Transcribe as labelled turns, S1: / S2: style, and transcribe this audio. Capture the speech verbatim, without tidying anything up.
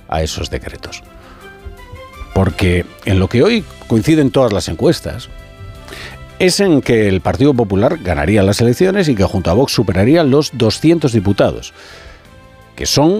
S1: a esos decretos. Porque en lo que hoy coinciden todas las encuestas es en que el Partido Popular ganaría las elecciones y que junto a Vox superaría los doscientos diputados, que son